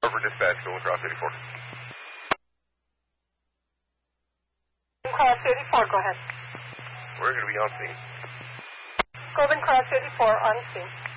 Over dispatch, Golden Cross 84. Golden Cross 84, go ahead. We're going to be on scene. Golden Cross 84 on scene.